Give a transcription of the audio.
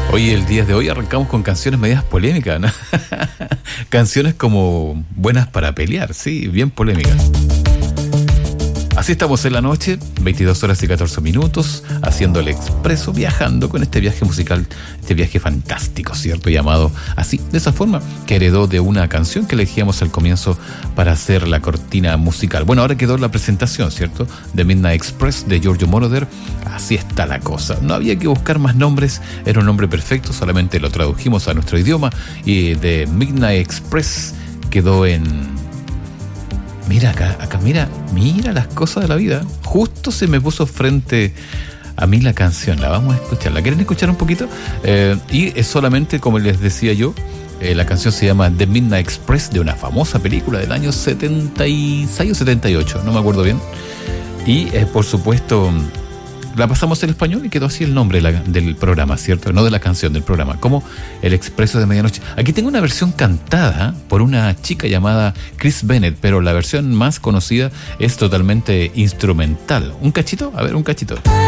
Hoy, el día de hoy, arrancamos con canciones medias polémicas, ¿no? Canciones como buenas para pelear, sí, bien polémicas. Así estamos en la noche, 22 horas y 14 minutos, haciendo el expreso, viajando con este viaje musical, este viaje fantástico, ¿cierto? Llamado así, de esa forma, que heredó de una canción que elegíamos al comienzo para hacer la cortina musical. Bueno, ahora quedó la presentación, ¿cierto? De Midnight Express, de Giorgio Moroder. Así está la cosa. No había que buscar más nombres, era un nombre perfecto, solamente lo tradujimos a nuestro idioma y de Midnight Express quedó en... Mira acá, mira las cosas de la vida. Justo se me puso frente a mí la canción. La vamos a escuchar. ¿La quieren escuchar un poquito? Y es solamente, como les decía yo, la canción se llama The Midnight Express, de una famosa película del año 76 o 78, no me acuerdo bien. Y por supuesto, la pasamos en español y quedó así el nombre del programa, ¿cierto? No de la canción, del programa, como El Expreso de Medianoche. Aquí tengo una versión cantada por una chica llamada Chris Bennett, pero la versión más conocida es totalmente instrumental. ¿Un cachito? A ver, un cachito.